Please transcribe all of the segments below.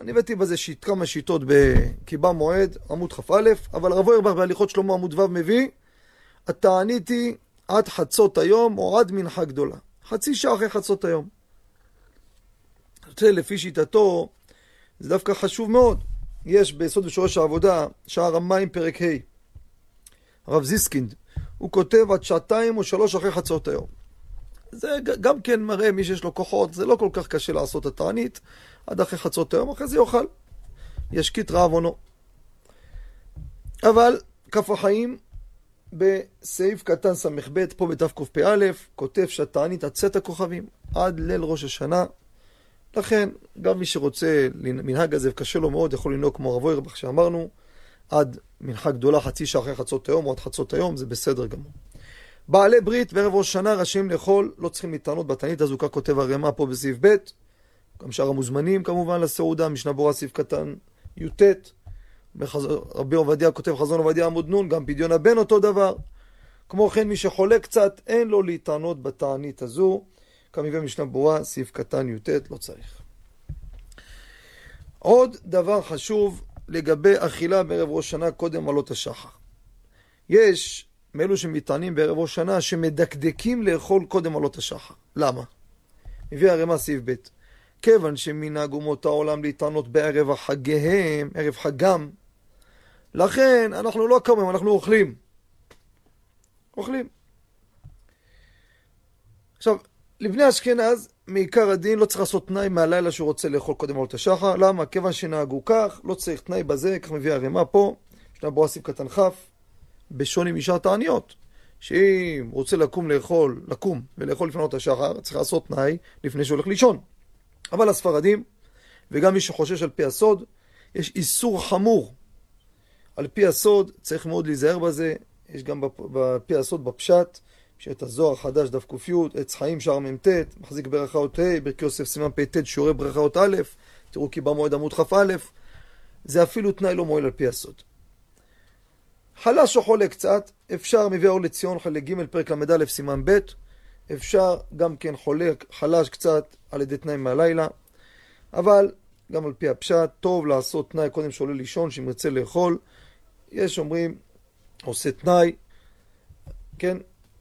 אני הבאתי בזה כמה שיטות בקיבה מועד, עמוד כ"א, אבל רב אוירבך בהליכות שלמה עמוד ו' מביא, התענית היא עד חצות היום או עד מנחה גדולה. חצי שעה אחרי חצות היום. לפי שיטתו, זה דווקא חשוב מאוד. יש ביסוד ושורש העבודה, שער המים פרק ה', הרב זיסקינד, הוא כותב עד 2 או 3 אחרי חצות היום. זה גם כן מראה מי שיש לו כוחות, זה לא כל כך קשה לעשות את התענית, עד אחרי חצות היום, אחרי זה יאכל. ישקיט רעב עונו. אבל כף החיים בסעיף קטן ס"ב, פה בתקפ"א, כותב שהתענית עד צאת הכוכבים, עד ליל ראש השנה. לכן, גם מי שרוצה מנהג הזה וקשה לו מאוד, יכול לנהוג כמו רב אוירבך שאמרנו, עד מנחה גדולה חצי שעה אחרי חצות היום או עד חצות היום, זה בסדר גמור. בעלי ברית וערב ראש שנה רשאים לאכול, לא צריכים להתענות בתענית הזו, כך כותב הרמ"א פה בסעיף ב', גם שאר המוזמנים כמובן לסעודה, משנה ברורה סעיף קטן י"ט, רבי עובדיה כותב חזון עובדיה עמוד נ', גם פדיון הבן אותו דבר. כמו כן מי שחולה קצת אין לו להתענות בתענית הזו, כמובן משנה ברורה סעיף קטן י"ט, לא צריך. עוד דבר חשוב לגבי אכילה בערב ראש שנה קודם עלות השחר. יש מאלו שמתענים בערב ראש שנה שמדקדקים לאכול קודם עלות השחר. למה? מביא הרמ"א סעיף ב', כיוון שמנהג אומות העולם להתענות בערב החגיהם, ערב חגם, לכן אנחנו לא קמים, אנחנו אוכלים. עכשיו, לבני אשכנז, מעיקר הדין לא צריך לעשות תנאי מהלילה שהוא רוצה לאכול קודם עלות השחר. למה? כיוון שנהגו כך, לא צריך תנאי בזה, כך מביא הרמ"א פה, משנה ברורה סעיף קטן כ', בשוני משאר תעניות, שאם רוצה לקום ולאכול לפני עלות השחר, צריך לעשות תנאי לפני שהולך לישון. אבל הספרדים, וגם מי שחושש על פי הסוד, יש איסור חמור. על פי הסוד, צריך מאוד להיזהר בזה, יש גם בפי הסוד בפשט, שאת הזוהר החדש דף ק"י, עץ חיים שער מ"ט, מחזיק ברכאות ה', ברכי יוסף סימן פ"ט, שיעורי ברכאות א', תראו כי במועד עמוד כ"א, זה אפילו תנאי לא מועיל על פי הסוד. חלש או חולה קצת, אפשר מביא אור לציון חלק ג' פרק ל"א סימן ב', אפשר גם כן חלש קצת על ידי תנאי מהלילה, אבל גם על פי הפשט, טוב לעשות תנאי קודם שעולה לישון, שאם ירצה לאכול, יש אומרים, עושה תנאי, כן?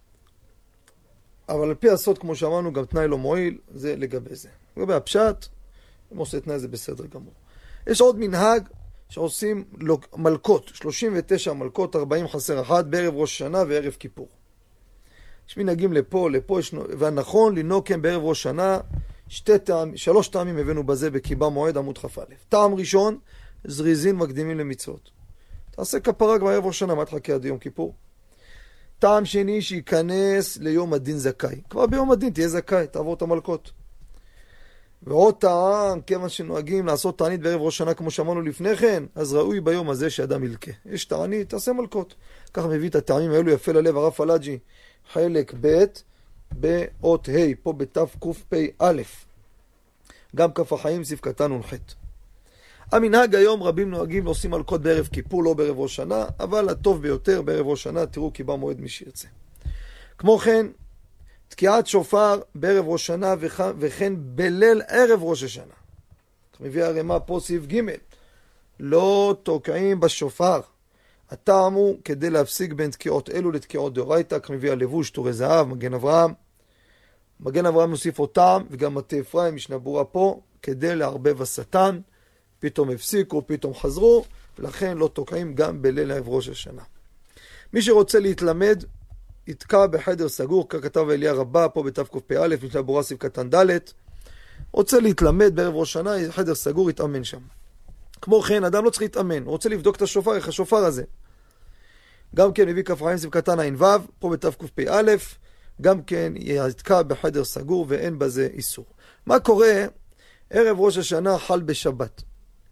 אבל על פי הסוד, כמו שאמרנו, גם תנאי לא מועיל, זה לגבי זה. לגבי הפשט, אם עושה תנאי זה בסדר גמור. יש עוד מנהג שעושים מלכות, 39 מלכות, 40 חסר אחת, בערב ראש שנה וערב כיפור. יש מנהגים לפה, והנכון לנהוג כן בערב ראש שנה, 3 טעמים הבאנו בזה בקיבה מועד עמוד כ"א. טעם ראשון, זריזין מקדימים למצוות. תעשה כפרה כבר בערב ראש שנה, מה תחכה עד יום כיפור? טעם שני, שייכנס ליום הדין זכאי. כבר ביום הדין תהיה זכאי, תעבור את המלכות. ועוד טעם, כיוון שנוהגים לעשות תענית בערב ראש שנה כמו שאמרנו לפני כן, אז ראוי ביום הזה שאדם ילקה. יש תענית, תעשה מלכות. כך מביא את הטעמים האלו יפה ללב הרב פלאג'י, חלק ב' באות ה', פה בתקפ"א. גם כף החיים סעיף קטן נ"ח. המנהג היום רבים נוהגים ועושים מלכות בערב כיפור, לא בערב ראש שנה, אבל הטוב ביותר בערב ראש שנה, תראו כי בא מועד מי שירצה. כמו כן, תקיעת שופר בערב ראש שנה וכן בליל ערב ראש השנה. מביא הרמ"א פה סעיף ג', לא תוקעים בשופר. הטעם הוא כדי להפסיק בין תקיעות אלו לתקיעות דאורייתא, מביא הלבוש, תורי זהב, מגן אברהם. מגן אברהם מוסיף אותם, וגם מטה אפרים, משנה ברורה פה, כדי לערבב השטן. פתאום הפסיקו, פתאום חזרו, ולכן לא תוקעים גם בליל ערב ראש השנה. מי שרוצה להתלמד, יתקע בחדר סגור, ככתב אליה רבה, פה בתקפ"א, משנה ברורה סעיף קטן ד', רוצה להתלמד בערב ראש שנה, חדר סגור, יתאמן שם. כמו כן, אדם לא צריך להתאמן, רוצה לבדוק את השופר, איך השופר הזה. גם כן מביא כף חיים סעיף קטן ע"ו, פה בתקפ"א, גם כן יתקע בחדר סגור, ואין בזה איסור. מה קורה? ערב ראש השנה חל בשבת.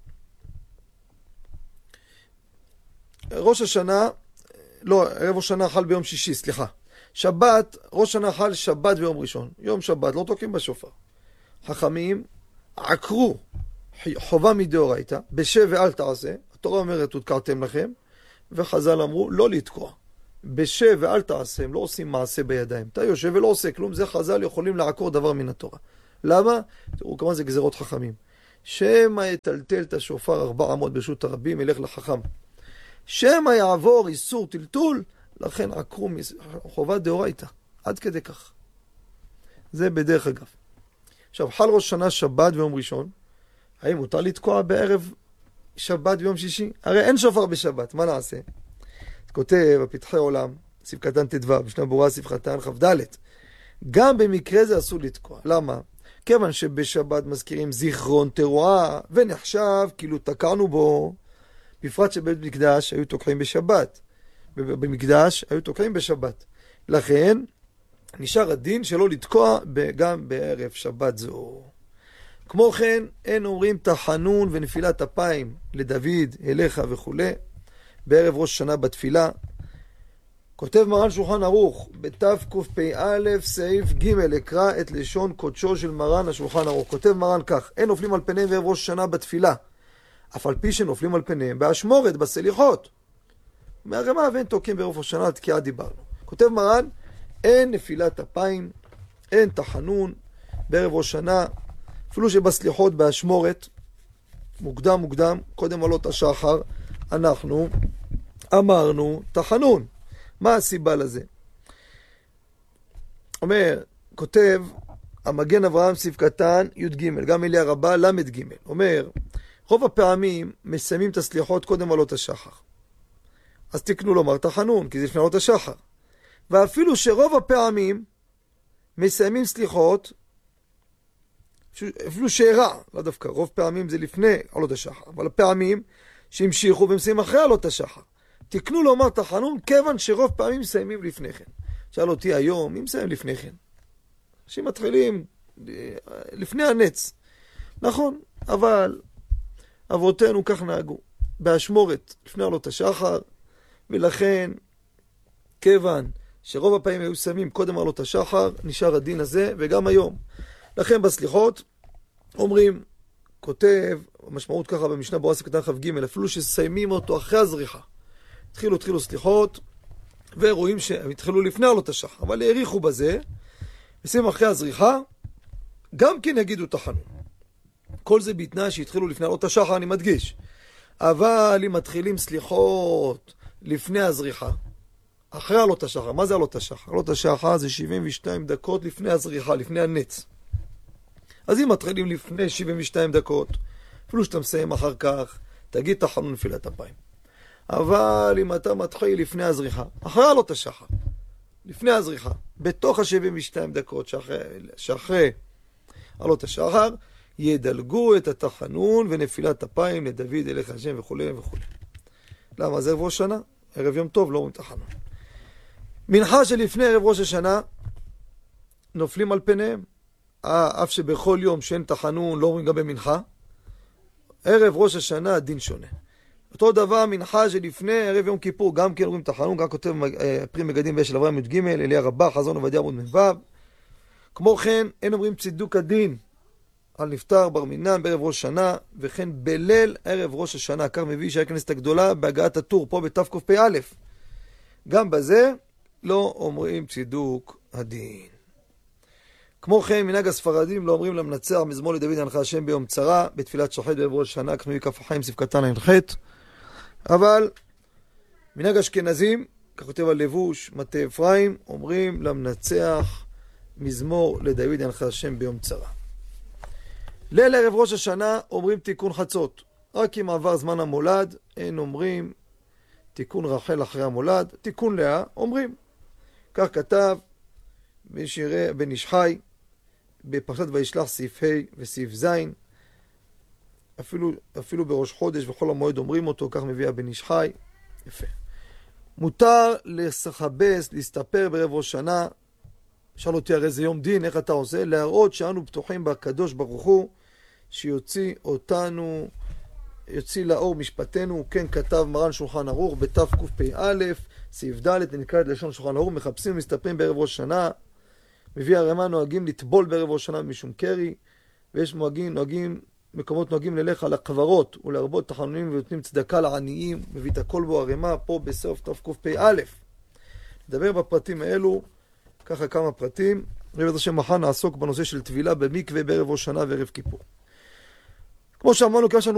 ראש השנה, לא, ערב ראש השנה חל ביום שישי, סליחה. שבת, ראש השנה חל שבת ביום ראשון. יום שבת, לא תוקעים בשופר. חכמים עקרו חובה מדאורייתא, בשב ואל תעשה, התורה אומרת, הותקעתם לכם, וחז"ל אמרו, לא לתקוע. בשב ואל תעשה, הם לא עושים מעשה בידיים. אתה יושב ולא עושה כלום, זה חז"ל יכולים לעקור דבר מן התורה. למה? תראו כמה זה גזירות חכמים. שמא יטלטל את השופר 400 ברשות הרבים, ילך לחכם. שמא יעבור איסור טלטול, לכן עקרו חובה דאורייתא. עד כדי כך. זה בדרך אגב. עכשיו, חל ראש שנה שבת ויום ראשון. האם מותר לתקוע בערב שבת ויום שישי? הרי אין שופר בשבת, מה נעשה? כותב בפתחי עולם, סעיף קטן ט"ו, משנה ברורה סעיף קטן כ"ד. גם במקרה זה אסור לתקוע. למה? כיוון שבשבת מזכירים זיכרון תרועה, ונחשב כאילו תקענו בו, בפרט שבבית מקדש היו תוקעים בשבת. במקדש היו תוקעים בשבת. לכן, נשאר הדין שלא לתקוע גם בערב שבת זו. כמו כן, אין אומרים תחנון ונפילת אפיים לדוד, אליך וכו'. בערב ראש שנה בתפילה. כותב מרן שולחן ערוך, בתקפ"א סעיף ג' אקרא את לשון קודשו של מרן השולחן ערוך. כותב מרן כך, אין נופלים על פניהם בערב ראש שנה בתפילה, אף על פי שנופלים על פניהם באשמורת, בסליחות. מהרמה ואין תוקעים בערב ראש שנה, תקיעה דיברנו. כותב מרן, אין נפילת אפיים, אין תחנון בערב ראש שנה, אפילו שבסליחות באשמורת, מוקדם, קודם עלות השחר, אנחנו אמרנו תחנון. מה הסיבה לזה? אומר, כותב, המגן אברהם סעיף קטן י"ג, גם אליה רבה ל"ג. אומר, רוב הפעמים מסיימים את הסליחות קודם עלות השחר. אז תקנו לומר תחנון, כי זה לפני עלות השחר. ואפילו שרוב הפעמים מסיימים סליחות, אפילו שהרע, לא דווקא, רוב פעמים זה לפני עלות השחר, אבל הפעמים שהמשיכו ומסיימים אחרי עלות השחר. תקנו לומר תחנון, כיוון שרוב פעמים מסיימים לפני כן. שאל אותי היום, מי מסיים לפני כן? אנשים מתחילים לפני הנץ. נכון, אבל אבותינו כך נהגו. באשמורת, לפני עלות השחר, ולכן, כיוון שרוב הפעמים היו מסיימים קודם עלות השחר, נשאר הדין הזה, וגם היום. לכן בסליחות, אומרים, כותב, המשמעות ככה במשנה ברורה סעיף קטן כ"ג, אפילו שסיימים אותו אחרי הזריחה. התחילו סליחות, ורואים שהם התחילו לפני עלות השחר, אבל העריכו בזה, וסיימים אחרי הזריחה, גם כן יגידו תחנון. כל זה בתנאי שהתחילו לפני עלות השחר, אני מדגיש. אבל אם מתחילים סליחות לפני הזריחה, אחרי עלות השחר, מה זה עלות השחר? עלות השחר זה 72 דקות לפני הזריחה, לפני הנץ. אז אם מתחילים לפני 72 דקות, אפילו שאתה מסיים אחר כך, תגיד תחנון נפילת אפיים. אבל אם אתה מתחיל לפני הזריחה, אחרי עלות השחר, לפני הזריחה, בתוך ה-72 דקות שאחרי עלות השחר, ידלגו את התחנון ונפילת אפיים לדוד אליך השם וכו' וכו'. למה? זה ערב ראש שנה, ערב יום טוב, לא אומרים תחנון. מנחה שלפני ערב ראש השנה, נופלים על פניהם, אף שבכל יום שאין תחנון לא אומרים גם במנחה, ערב ראש השנה דין שונה. אותו דבר מנחה שלפני ערב יום כיפור, גם כן אומרים תחנון, גם כותב פרי מגדים באש של אברהם י"ג, אליה רבה, חזון עובדיה עמוד מ"ו. כמו כן, אין אומרים צידוק הדין על נפטר בר מינן בערב ראש שנה, וכן בליל ערב ראש השנה, כך מביא שהיה כנסת הגדולה בהגעת הטור, פה בתקפ"א. גם בזה לא אומרים צידוק הדין. כמו כן, מנהג הספרדים לא אומרים למנצח מזמור לדוד הנך השם ביום צרה, בתפילת שוחד בערב ראש השנה, כך מביא כף החיים סעיף קטן ע"ח. אבל מנהג אשכנזים, כך כותב על לבוש מטה אפרים, אומרים למנצח מזמור לדוד הנך השם ביום צרה. ליל ערב ראש השנה אומרים תיקון חצות. רק אם עבר זמן המולד, אין אומרים תיקון רחל אחרי המולד, תיקון לאה אומרים. כך כתב בן איש חי, בפרשת וישלח סעיף ה' וסעיף ז', אפילו בראש חודש וכל המועד אומרים אותו, כך מביא בן איש חי. יפה. מותר לסחבס, להסתפר בערב ראש שנה. שאל אותי הרי זה יום דין, איך אתה עושה? להראות שאנו פתוחים בקדוש ברוך הוא, שיוציא אותנו, יוציא לאור משפטנו. כן כתב מרן שולחן ערוך בתקפ"א סעיף ד', נקרא את לשון שולחן ערוך, מחפשים ומסתפרים בערב ראש שנה. מביא הרמ"א נוהגים לטבול בערב ראש שנה משום קרי, ויש מקומות נוהגים ללך על הקברות ולהרבות תחנונים ונותנים צדקה לעניים. מביא את הכל בו הרמ"א פה בסוף תקפ"א. נדבר בפרטים האלו, ככה כמה פרטים. בעזרת השם מחר נעסוק בנושא של טבילה במקווה בערב ראש שנה וערב כיפור. כמו שאמרנו, כי יש לנו